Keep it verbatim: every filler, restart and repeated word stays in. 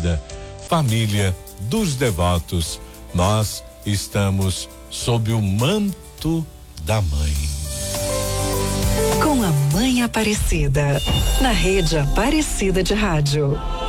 Aparecida, família dos devotos, nós estamos sob o manto da Mãe. Com a Mãe Aparecida, na rede Aparecida de Rádio.